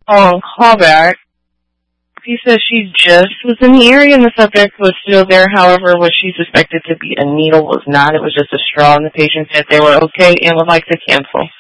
on callback. He said she just was in the area and the subject was still there. However, what she suspected to be a needle was not. It was just a straw, and the patient said they were okay and would like to cancel.